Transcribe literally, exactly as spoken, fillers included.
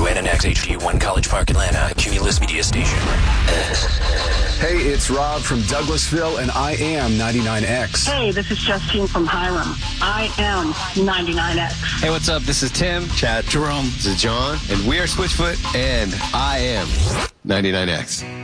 W N N X H D one College Park, Atlanta, Cumulus Media Station. Hey, it's Rob from Douglasville, and I am ninety-nine X. Hey, this is Justine from Hiram. I am ninety-nine X. Hey, what's up? This is Tim, Chad, Jerome, this is John, and we are Switchfoot, and I am ninety-nine X.